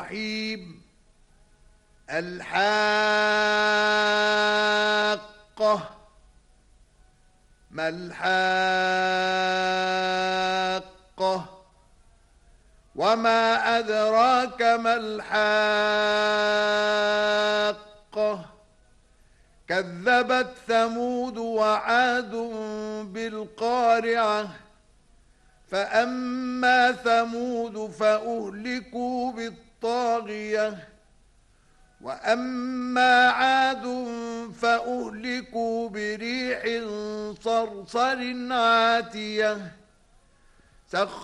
الرحيم الحاقة ما الحاقة وما أدراك ما الحاقة كذبت ثمود وعاد بالقارعة فأما ثمود فأهلكوا بالطاغية وأما عاد فأهلكوا بريح صرصر عاتية